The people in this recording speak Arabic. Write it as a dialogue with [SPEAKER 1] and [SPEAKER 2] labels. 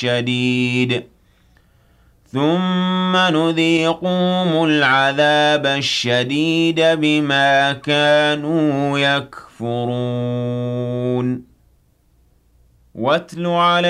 [SPEAKER 1] الشديد ثم نذيقهم العذاب الشديد بما كانوا يكفرون واتل عليهم